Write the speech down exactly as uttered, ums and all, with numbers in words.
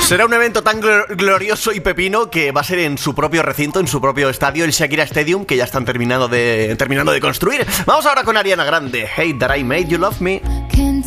Será un evento tan glor- glorioso y pepino que va a ser en su propio recinto, en su propio estadio, el Shakira Stadium, que ya están terminando de, terminando de construir. Vamos ahora con Ariana Grande. Hate that I made you love me.